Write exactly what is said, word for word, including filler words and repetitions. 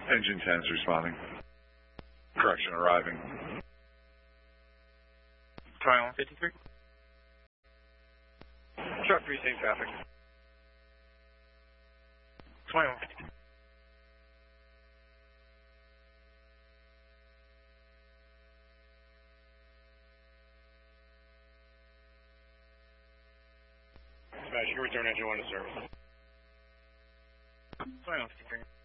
Engine ten is responding. Correction arriving. twenty-one fifty-three. Truck three, safe traffic. twenty-one fifty-three. Smash, you can return engine one to service. twenty-one fifty-three.